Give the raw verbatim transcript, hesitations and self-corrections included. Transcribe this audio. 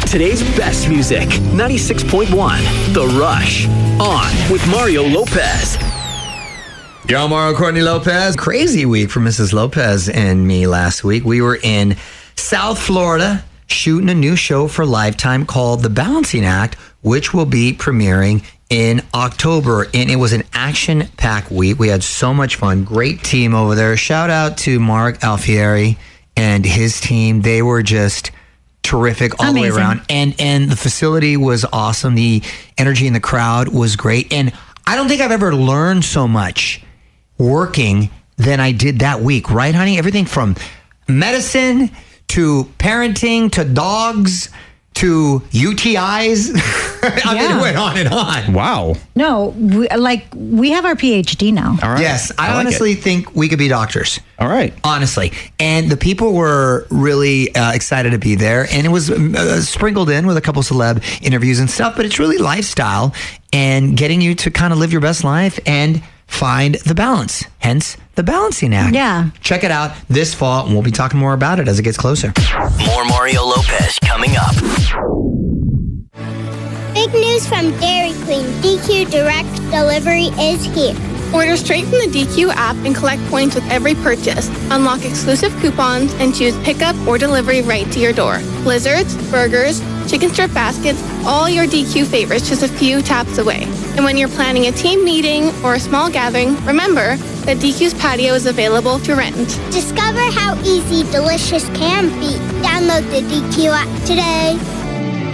Today's best music, ninety-six point one, The Rush. On with Mario Lopez. Yo, Mario Courtney Lopez. Crazy week for Missus Lopez and me last week. We were in South Florida shooting a new show for Lifetime called The Balancing Act, which will be premiering in October. And it was an action-packed week. We had so much fun. Great team over there. Shout out to Mark Alfieri and his team. They were just terrific all Amazing. the way around. And and the facility was awesome. The energy in the crowd was great. And I don't think I've ever learned so much working than I did that week. Right, honey? Everything from medicine to parenting to dogs to U T Is. I Yeah. mean, it went on and on. Wow. No, we, like we have our P H D now. All right. Yes, I, I like honestly it. think we could be doctors. All right. Honestly. And the people were really uh, excited to be there. And it was uh, sprinkled in with a couple celeb interviews and stuff, but it's really lifestyle and getting you to kind of live your best life and find the balance. Hence, the Balancing Act. Yeah. Check it out this fall, and we'll be talking more about it as it gets closer. More Mario Lopez coming up. Big news from Dairy Queen. D Q Direct Delivery is here. Order straight from the D Q app and collect points with every purchase. Unlock exclusive coupons and choose pickup or delivery right to your door. Blizzards, burgers, chicken strip baskets, all your D Q favorites just a few taps away. And when you're planning a team meeting or a small gathering, remember that D Q's patio is available to rent. Discover how easy delicious can be. Download the D Q app today.